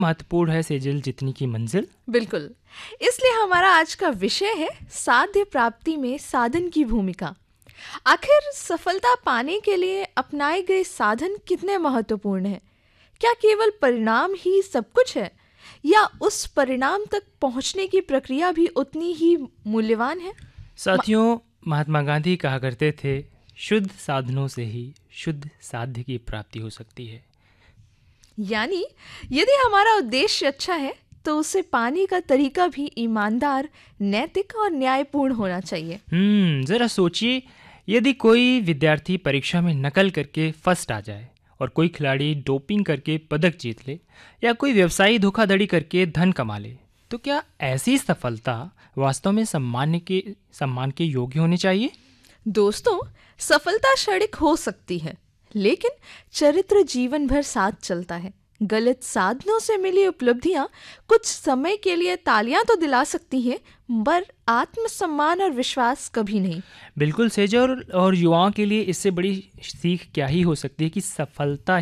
महत्वपूर्ण है सेजल जितनी की मंजिल। बिल्कुल। इसलिए हमारा आज का विषय है साध्य प्राप्ति में साधन की भूमिका। आखिर सफलता पाने के लिए अपनाए गए साधन कितने महत्वपूर्ण हैं? क्या केवल परिणाम ही सब कुछ है, या उस परिणाम तक पहुंचने की प्रक्रिया भी उतनी ही मूल्यवान है? साथियों, महात्मा गांधी कहा करते थे, शुद्ध साधनों से ही शुद्ध साध्य की प्राप्ति हो सकती है। यानी यदि हमारा उद्देश्य अच्छा है तो उसे पाने का तरीका भी ईमानदार, नैतिक और न्यायपूर्ण होना चाहिए। जरा सोचिए, यदि कोई विद्यार्थी परीक्षा में नकल करके फर्स्ट आ जाए और कोई खिलाड़ी डोपिंग करके पदक जीत ले या कोई व्यवसायी धोखाधड़ी करके धन कमा ले, तो क्या ऐसी सफलता वास्तव में सम्मान के योग्य होनी चाहिए? दोस्तों, सफलता क्षणिक हो सकती है, लेकिन चरित्र जीवन भर साथ चलता है। गलत साधनों से मिली उपलब्धियां कुछ समय के लिए तालियां तो दिला सकती हैं, पर आत्मसम्मान और विश्वास कभी नहीं। बिल्कुल सेजल, और युवाओं के लिए इससे बड़ी सीख क्या ही हो सकती है कि सफलता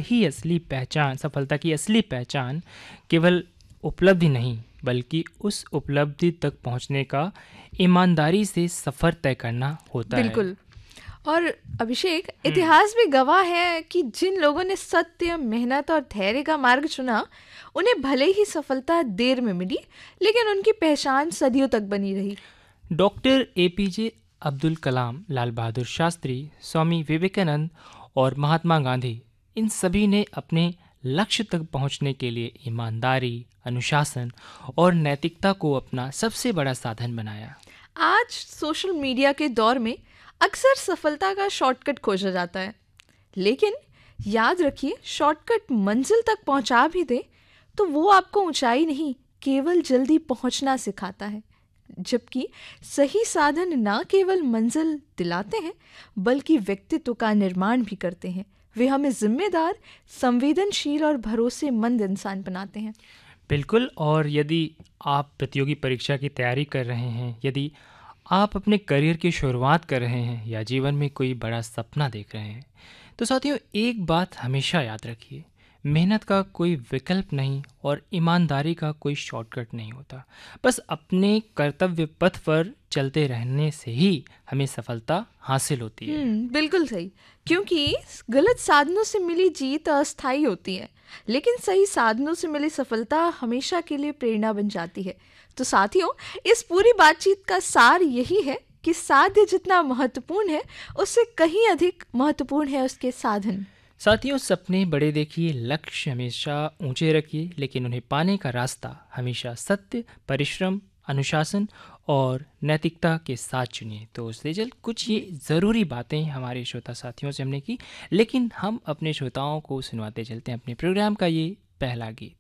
की असली पहचान केवल उपलब्धि नहीं, बल्कि उस उपलब्धि तक पहुंचने का ईमानदारी से सफ़र तय करना होता है। बिल्कुल। और अभिषेक, इतिहास भी गवाह है कि जिन लोगों ने सत्य, मेहनत और धैर्य का मार्ग चुना, उन्हें भले ही सफलता देर में मिली, लेकिन उनकी पहचान सदियों तक बनी रही। डॉक्टर एपीजे अब्दुल कलाम, लाल बहादुर शास्त्री, स्वामी विवेकानंद और महात्मा गांधी, इन सभी ने अपने लक्ष्य तक पहुंचने के लिए ईमानदारी, अनुशासन और नैतिकता को अपना सबसे बड़ा साधन बनाया। आज सोशल मीडिया के दौर में अक्सर सफलता का शॉर्टकट खोजा जाता है, लेकिन याद रखिए, शॉर्टकट मंजिल तक पहुंचा भी दे तो वो आपको ऊंचाई नहीं, केवल जल्दी पहुंचना सिखाता है। जबकि सही साधन ना केवल मंजिल दिलाते हैं, बल्कि व्यक्तित्व का निर्माण भी करते हैं। वे हमें जिम्मेदार, संवेदनशील और भरोसेमंद इंसान बनाते हैं। बिल्कुल, और यदि आप प्रतियोगी परीक्षा की तैयारी कर रहे हैं, यदि आप अपने करियर की शुरुआत कर रहे हैं या जीवन में कोई बड़ा सपना देख रहे हैं, तो साथियों, एक बात हमेशा याद रखिए, मेहनत का कोई विकल्प नहीं और ईमानदारी का कोई शॉर्टकट नहीं होता। बस अपने कर्तव्य पथ पर चलते रहने से ही हमें सफलता हासिल होती है। बिल्कुल सही। क्योंकि गलत साधनों से मिली जीत अस्थायी होती है, लेकिन सही साधनों से मिली सफलता हमेशा के लिए प्रेरणा बन जाती है। तो साथियों, इस पूरी बातचीत का सार यही है कि साध्य जितना महत्वपूर्ण है, उससे कहीं अधिक महत्वपूर्ण है उसके साधन। साथियों, सपने बड़े देखिए, लक्ष्य हमेशा ऊंचे रखिए, लेकिन उन्हें पाने का रास्ता हमेशा सत्य, परिश्रम, अनुशासन और नैतिकता के साथ चुनिए। तो सेजल, कुछ ये ज़रूरी बातें हमारे श्रोता साथियों से हमने की, लेकिन हम अपने श्रोताओं को सुनवाते चलते हैं अपने प्रोग्राम का ये पहला गीत।